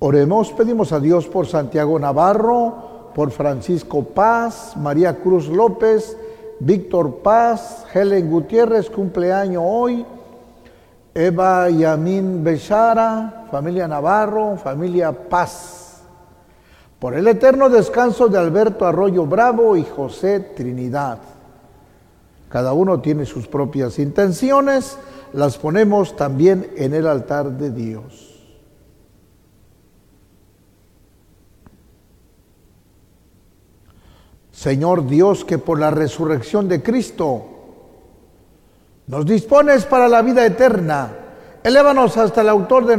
Oremos, pedimos a Dios por Santiago Navarro, por Francisco Paz, María Cruz López, Víctor Paz, Helen Gutiérrez, cumpleaños hoy, Eva Yamin Bechara, familia Navarro, familia Paz. Por el eterno descanso de Alberto Arroyo Bravo y José Trinidad. Cada uno tiene sus propias intenciones, las ponemos también en el altar de Dios. Señor Dios, que por la resurrección de Cristo nos dispones para la vida eterna, elévanos hasta el autor de